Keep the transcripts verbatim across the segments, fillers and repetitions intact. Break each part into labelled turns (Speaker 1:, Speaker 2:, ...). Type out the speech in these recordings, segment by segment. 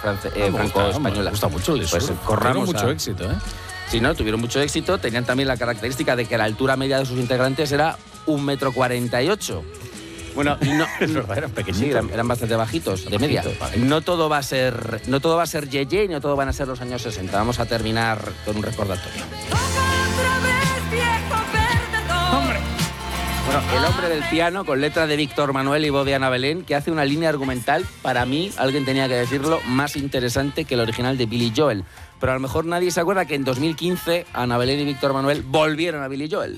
Speaker 1: france, eh,
Speaker 2: no,
Speaker 1: franco-española.
Speaker 2: Me gusta mucho el
Speaker 1: Pues
Speaker 2: sur.
Speaker 1: corramos
Speaker 2: mucho
Speaker 1: a...
Speaker 2: éxito, ¿eh?
Speaker 1: Sí, ¿no? Tuvieron mucho éxito. Tenían también la característica de que la altura media de sus integrantes era un metro cuarenta y ocho. Bueno, y no,
Speaker 2: es verdad, eran pequeñitos.
Speaker 1: Sí, eran, eran bastante bajitos, de media. Vale. No todo va a ser, no todo va a ser Yeye, no todo van a ser los años sesenta. Vamos a terminar con un recordatorio.
Speaker 2: ¡Hombre!
Speaker 1: Bueno, El hombre del piano, con letra de Víctor Manuel y voz de Ana Belén, que hace una línea argumental, para mí, alguien tenía que decirlo, más interesante que el original de Billy Joel. Pero a lo mejor nadie se acuerda que en dos mil quince Ana Belén y Víctor Manuel volvieron a Billy Joel.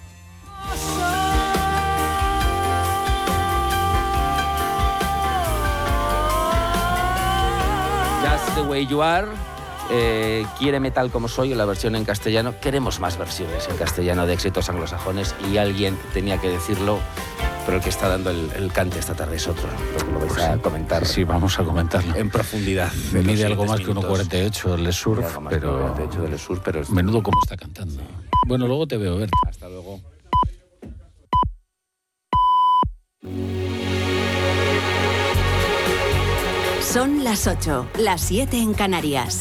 Speaker 1: Just the Way You Are, eh, Quiéreme tal como soy, en la versión en castellano. Queremos más versiones en castellano de éxitos anglosajones y alguien tenía que decirlo, pero el que está dando el, el cante esta tarde es otro. Creo que lo vais a comentar.
Speaker 2: Sí, vamos a comentarlo.
Speaker 1: En profundidad.
Speaker 2: Mide algo más que uno cuarenta y ocho el Surf, pero...
Speaker 1: del Sur, pero es...
Speaker 2: Menudo como está cantando. Bueno, luego te veo, Berta.
Speaker 1: Hasta luego.
Speaker 3: Son las ocho, las siete en Canarias.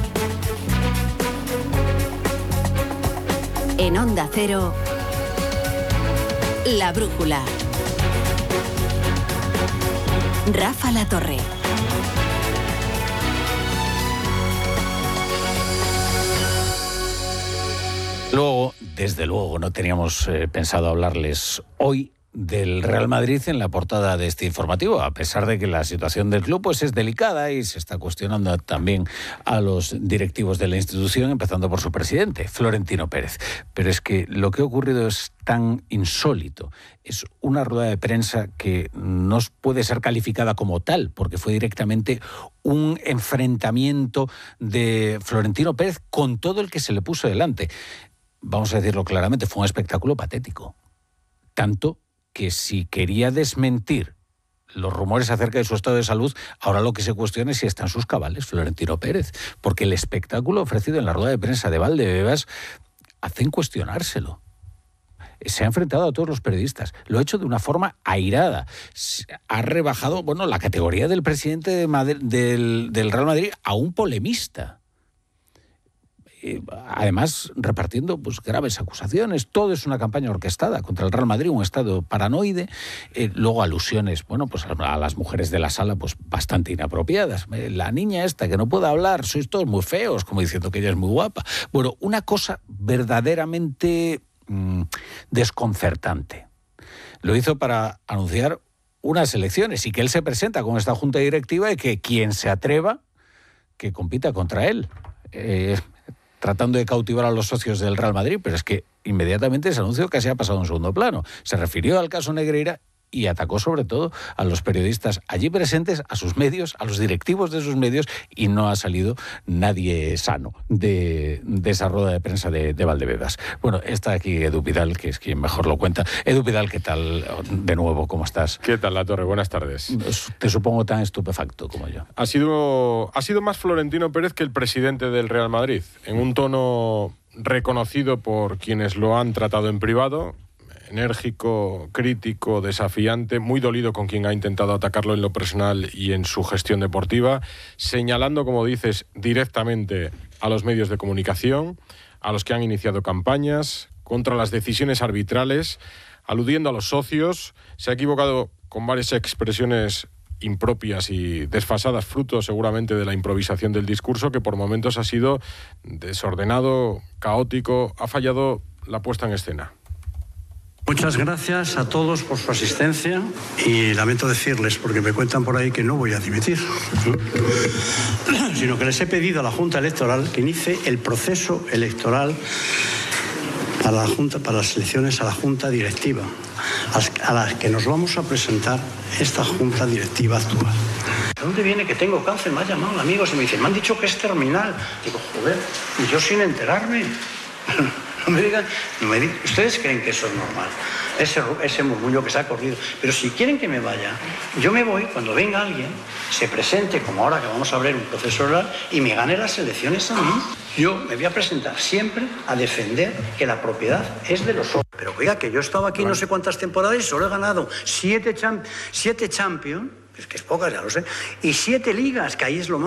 Speaker 3: En Onda Cero, La Brújula. Rafa La Torre.
Speaker 2: Luego, desde luego, no teníamos eh, pensado hablarles hoy del Real Madrid en la portada de este informativo, a pesar de que la situación del club pues, es delicada y se está cuestionando también a los directivos de la institución, empezando por su presidente, Florentino Pérez. Pero es que lo que ha ocurrido es tan insólito. Es una rueda de prensa que no puede ser calificada como tal, porque fue directamente un enfrentamiento de Florentino Pérez con todo el que se le puso delante. Vamos a decirlo claramente, fue un espectáculo patético. Tanto que si quería desmentir los rumores acerca de su estado de salud, ahora lo que se cuestiona es si está en sus cabales Florentino Pérez, porque el espectáculo ofrecido en la rueda de prensa de Valdebebas hacen cuestionárselo. Se ha enfrentado a todos los periodistas, lo ha hecho de una forma airada, ha rebajado, bueno, la categoría del presidente de Madrid, del, del Real Madrid a un polemista. Además, repartiendo pues, graves acusaciones. Todo es una campaña orquestada contra el Real Madrid, un estado paranoide. Eh, luego alusiones, bueno, pues a las mujeres de la sala, pues bastante inapropiadas. Eh, la niña esta que no puede hablar, sois todos muy feos, como diciendo que ella es muy guapa. Bueno, una cosa verdaderamente mmm, desconcertante. Lo hizo para anunciar unas elecciones y que él se presenta con esta junta directiva y que quien se atreva que compita contra él. Eh, tratando de cautivar a los socios del Real Madrid, pero es que inmediatamente ese anuncio casi ha pasado en segundo plano. Se refirió al caso Negreira y atacó sobre todo a los periodistas allí presentes, a sus medios, a los directivos de sus medios, y no ha salido nadie sano de, de esa rueda de prensa de, de Valdebebas. Bueno, está aquí Edu Pidal, que es quien mejor lo cuenta. Edu Pidal, ¿qué tal? De nuevo, ¿cómo estás?
Speaker 4: ¿Qué tal, La Torre? Buenas tardes.
Speaker 2: Te supongo tan estupefacto como yo.
Speaker 4: Ha sido, ha sido más Florentino Pérez que el presidente del Real Madrid, en un tono reconocido por quienes lo han tratado en privado, enérgico, crítico, desafiante, muy dolido con quien ha intentado atacarlo en lo personal y en su gestión deportiva, señalando, como dices, directamente a los medios de comunicación, a los que han iniciado campañas, contra las decisiones arbitrales, aludiendo a los socios. Se ha equivocado con varias expresiones impropias y desfasadas, fruto seguramente de la improvisación del discurso, que por momentos ha sido desordenado, caótico, ha fallado la puesta en escena.
Speaker 5: Muchas gracias a todos por su asistencia y lamento decirles, porque me cuentan por ahí que no voy a dimitir, sino que les he pedido a la Junta Electoral que inicie el proceso electoral para la Junta, para las elecciones a la Junta Directiva, a las que nos vamos a presentar esta Junta Directiva actual. ¿De dónde viene que tengo cáncer? Me ha llamado amigos y me dicen, me han dicho que es terminal. Digo, joder, y yo sin enterarme. No me digan, no me digan, ustedes creen que eso es normal, ese, ese murmullo que se ha corrido. Pero si quieren que me vaya, yo me voy cuando venga alguien, se presente, como ahora que vamos a abrir un proceso oral, y me gane las elecciones a mí. Yo me voy a presentar siempre a defender que la propiedad es de los otros. Pero oiga, que yo he estado aquí no sé cuántas temporadas y solo he ganado siete, champ siete Champions, es que es pocas, ya lo sé, y siete ligas, que ahí es lo más.